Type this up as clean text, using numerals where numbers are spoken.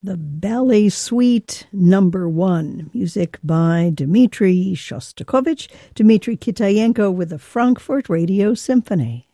The Ballet Suite Number 1, music by Dmitri Shostakovich, Dmitri Kitayenko with the Frankfurt Radio Symphony.